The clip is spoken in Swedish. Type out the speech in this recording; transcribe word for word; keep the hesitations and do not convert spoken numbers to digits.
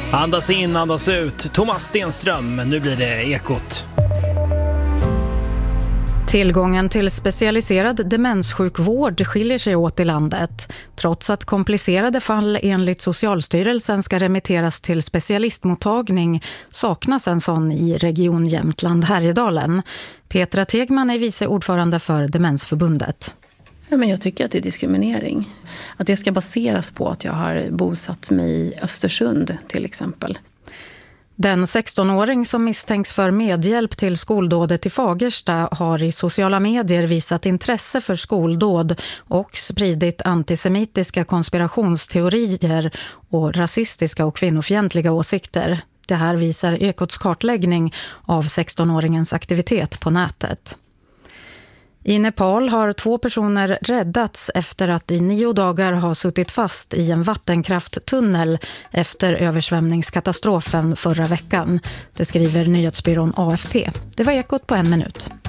Andas in, andas ut. Thomas Stenström, nu blir det Ekot. Tillgången till specialiserad demenssjukvård skiljer sig åt i landet. Trots att komplicerade fall enligt Socialstyrelsen ska remitteras till specialistmottagning saknas en sån i Region Jämtland Härjedalen. Petra Tegman är vice ordförande för Demensförbundet. Ja, men jag tycker att det är diskriminering. Att det ska baseras på att jag har bosatt mig i Östersund till exempel. Den sextonåring som misstänks för medhjälp till skoldådet i Fagersta har i sociala medier visat intresse för skoldåd och spridit antisemitiska konspirationsteorier och rasistiska och kvinnofientliga åsikter. Det här visar Ekots kartläggning av sextonåringens aktivitet på nätet. I Nepal har två personer räddats efter att i nio dagar ha suttit fast i en vattenkrafttunnel efter översvämningskatastrofen förra veckan. Det skriver nyhetsbyrån A F P. Det var Ekot på en minut.